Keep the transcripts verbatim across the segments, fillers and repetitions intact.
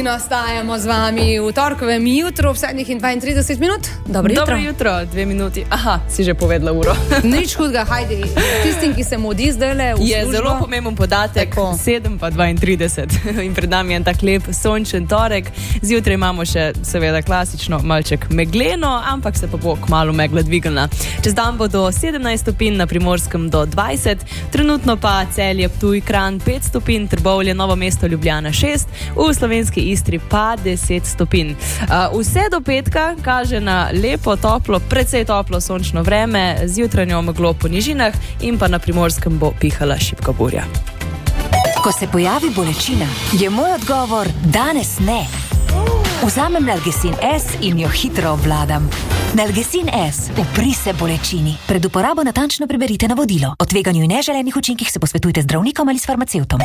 nastajamo z vami v torkovem jutru, v sedmih in dvaintrideset minut. Dobro jutro. Dobro jutro, dve minuti. Aha, si že povedala uro. Nič hudega, hajde. Tistim, ki se mudi zdajle v Je službo. zelo pomemben podatek, Tako. sedem pa dvaintrideset in pred nami je tak lep sončen torek. Zjutraj imamo še seveda klasično malček megleno, ampak se pa bo kmalu megla dvignila. Čez dan bo do sedemnajst stopinj, na Primorskem do dvajset, trenutno pa Celje, Ptuj, Kranj pet stopinj, Trbovlje, Novo mesto, Ljubljana šest, v slovenski Istri pa deset stopinj. Uh, vse do petka kaže na lepo, toplo, precej toplo sončno vreme, z jutranjo meglo po nižinah in pa na Primorskem bo pihala šibka burja. Ko se pojavi bolečina, je moj odgovor danes ne. Vzamem Nalgecin S in jo hitro obvladam. Nalgecin S, upri se bolečini. Pred uporabo natančno preberite navodilo. O tveganju in neželenih učinkih se posvetujte z zdravnikom ali s farmacevtom.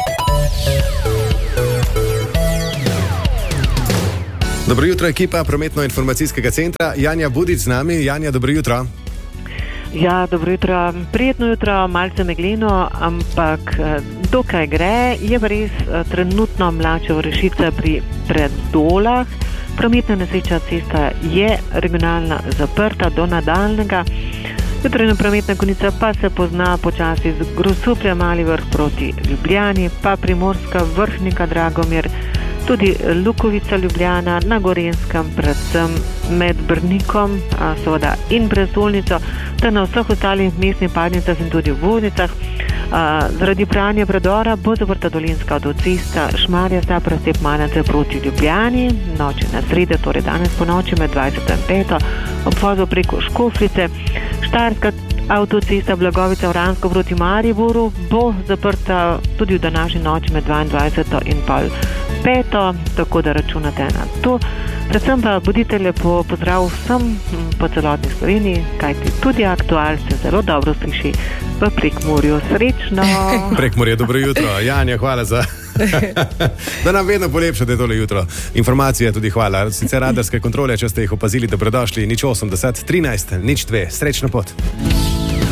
Dobro jutro, ekipa Prometno-informacijskega centra. Janja Budic z nami. Janja, dobro jutro. Ja, dobro jutro. Prijetno jutro, malce megleno, ampak dokaj gre. Je pa res trenutno mlača Vršica pri Predolah. Prometna nesreča, cesta je regionalna zaprta do nadaljnega. Jutrajna prometna konica pa se pozna počasi z Grosuplja, Mali Vrh proti Ljubljani, pa Primorska, Vrhnika, Dragomir, tudi Lukovica, Ljubljana, na Gorenjskem, predvsem med Brnikom, seveda in Brezolnico, ter na vseh ostalih mestnih padnicah in tudi v voznicah. Zaradi pranja predora bo zaprta dolenjska avtocesta Šmarje sta prestep Manece proti Ljubljani, noči na sredo, torej danes po noči med dvajseto in peto, obvozu preko Škofljice. Štajerska avtocesta Blagovica Vransko proti Mariboru bo zaprta tudi v današnji noči med dvaindvajseto in pol peto, tako da računate na to. Predvsem pa bodite lepo, pozdrav vsem po celotni Sloveniji, kajti tudi Aktual se zelo dobro sliši v Prekmurju. Srečno! Prekmurje, dobro jutro. Janja, hvala za... da nam vedno polepšate tole jutro. Informacije tudi hvala. Sicer radarske kontrole, če ste jih opazili, dobrodošli. Nič osemdeset, trinajst, nič dve. Srečno pot.